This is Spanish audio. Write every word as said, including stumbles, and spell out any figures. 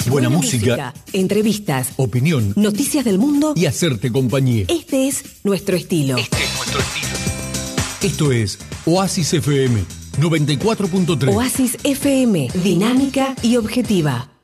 Buena, Buena música, música, entrevistas, opinión, noticias del mundo y hacerte compañía. Este es nuestro estilo. Este es nuestro estilo. Esto es Oasis F M noventa y cuatro punto tres. Oasis F M, dinámica y objetiva.